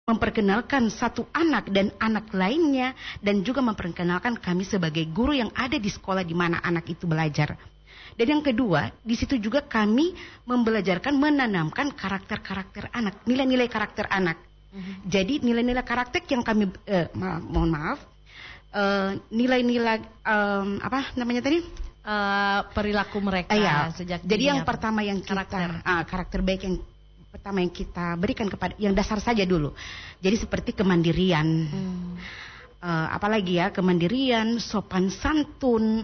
memperkenalkan satu anak dan anak lainnya, dan juga memperkenalkan kami sebagai guru yang ada di sekolah di mana anak itu belajar. Dan yang kedua, di situ juga kami membelajarkan, menanamkan karakter-karakter anak, nilai-nilai karakter anak. Jadi nilai-nilai karakter yang kami, nilai-nilai apa namanya tadi? Perilaku mereka sejak jadi yang pertama yang kita karakter baik yang pertama yang kita berikan kepada yang dasar saja dulu. Jadi seperti kemandirian, apalagi ya, kemandirian, sopan santun,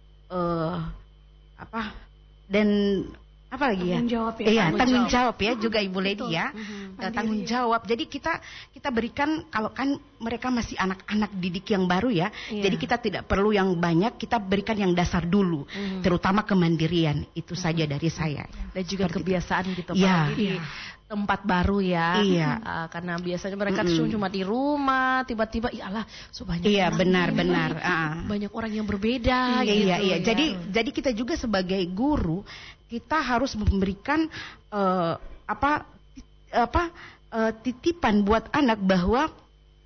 dan apa lagi ya? Tanggung jawab ya juga Ibu Lady ya. Tanggung jawab. Jadi kita berikan, kalau kan mereka masih anak-anak didik yang baru ya. Jadi kita tidak perlu yang banyak, kita berikan yang dasar dulu. Terutama kemandirian. Itu saja dari saya. Dan juga kebiasaan gitu di tempat baru ya. Karena biasanya mereka cuma di rumah, tiba-tiba iyalah banyak benar. Banyak orang yang berbeda Jadi kita juga sebagai guru, kita harus memberikan titipan buat anak, bahwa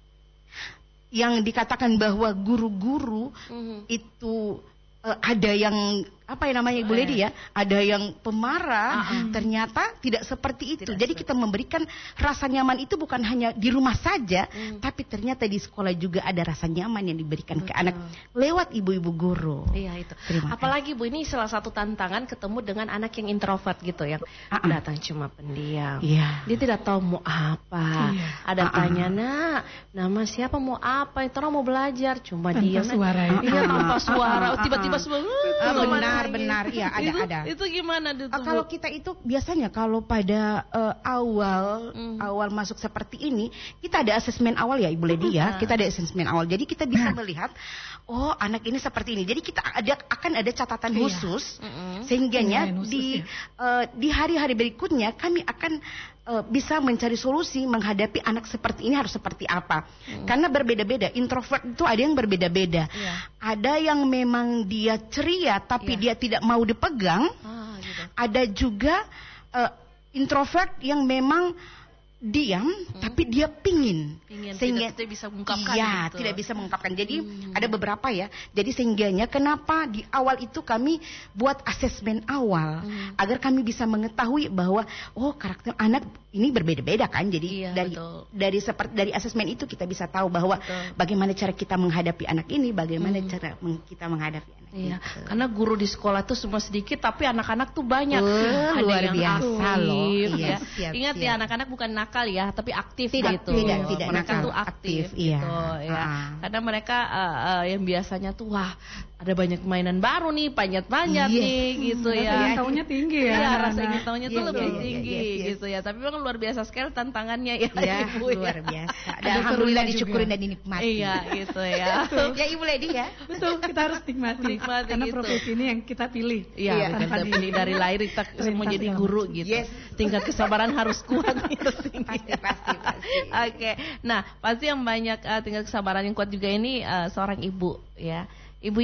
yang dikatakan bahwa guru-guru itu ada yang Ibu Lady ya, ada yang pemarah, ternyata tidak seperti itu. Jadi kita memberikan rasa nyaman itu bukan hanya di rumah saja, tapi ternyata di sekolah juga ada rasa nyaman yang diberikan ke anak lewat ibu-ibu guru. Iya itu. Apalagi Bu, ini salah satu tantangan ketemu dengan anak yang introvert gitu, yang datang cuma pendiam. Dia tidak tahu mau apa. Ada tanya, "Nak, nama siapa, mau apa?" Itu orang mau belajar, cuma dia tanpa suara, tiba-tiba semua benar ya, ada. Itu gimana tuh? Kalau kita itu biasanya kalau pada awal masuk seperti ini, kita ada asesmen awal ya Ibu Lady ya. Kita ada asesmen awal. Jadi kita bisa melihat, oh anak ini seperti ini. Jadi kita akan ada catatan khusus, sehingganya di hari-hari berikutnya kami akan bisa mencari solusi menghadapi anak seperti ini harus seperti apa. Karena berbeda-beda. Introvert itu ada yang berbeda-beda. Ada yang memang dia ceria tapi dia tidak mau dipegang. Ada juga introvert yang memang diam tapi dia pingin sehingga tidak bisa mengungkapkan tidak bisa mengungkapkan. Jadi ada beberapa ya. Jadi sehingganya kenapa di awal itu kami buat asesmen awal agar kami bisa mengetahui bahwa karakter anak ini berbeda-beda kan. Jadi dari asesmen itu kita bisa tahu bahwa bagaimana cara kita menghadapi anak ini, bagaimana cara kita menghadapi anak ini. Karena guru di sekolah itu semua sedikit tapi anak-anak tuh banyak. Ada luar yang biasa loh. Ingat ya, anak-anak bukan nakal ya, tapi aktif gitu. Tidak mereka nakal, tuh aktif gitu ya. Karena mereka yang biasanya tuh ada banyak mainan baru nih, panjat-panjat nih gitu ya. Rasa ingin tahunya tinggi ya. Iya, rasa ingin tahunya tuh lebih tinggi gitu ya. Tapi memang luar biasa sekali tantangannya ya Ibu ya. Luar biasa. Dan alhamdulillah disyukurin dan dinikmati. Iya gitu ya. Ya Ibu Lady ya. Betul, kita harus nikmati karena gitu. Profesi ini yang kita pilih. Iya, kita pilih dari lahir kita semua jadi guru gitu. Tingkat kesabaran harus kuat gitu. Pasti. Oke. Nah, pasti yang banyak tingkat kesabaran yang kuat juga ini seorang ibu ya. Ibu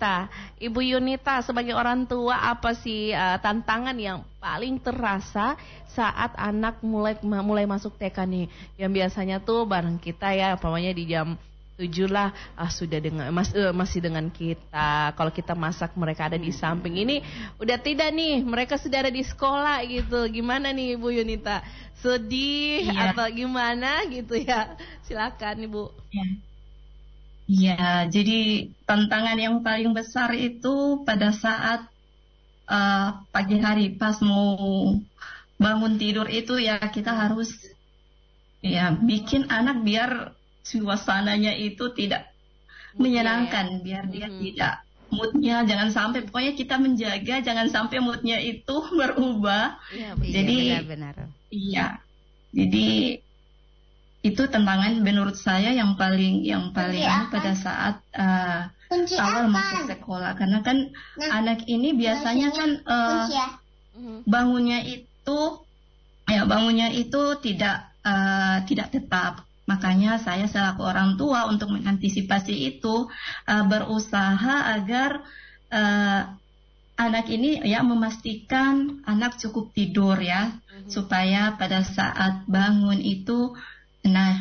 Yunita sebagai orang tua, apa sih tantangan yang paling terasa saat anak mulai masuk TK nih? Yang biasanya tuh bareng kita ya, umpamanya di jam 7 lah sudah dengan masih dengan kita. Kalau kita masak mereka ada di samping. Ini udah tidak nih, mereka sudah ada di sekolah gitu. Gimana nih Ibu Yunita? Sedih atau gimana gitu ya? Silakan Ibu. Iya, jadi tantangan yang paling besar itu pada saat pagi hari pas mau bangun tidur itu ya, kita harus bikin anak biar suasananya itu tidak menyenangkan, biar dia tidak moodnya, jangan sampai, pokoknya kita menjaga jangan sampai moodnya itu berubah. Jadi benar. Iya, jadi itu tantangan menurut saya yang paling pada saat awal masuk sekolah, karena kan anak ini biasanya kan bangunnya itu tidak tetap. Makanya saya selaku orang tua untuk mengantisipasi itu berusaha agar anak ini memastikan anak cukup tidur ya, supaya pada saat bangun itu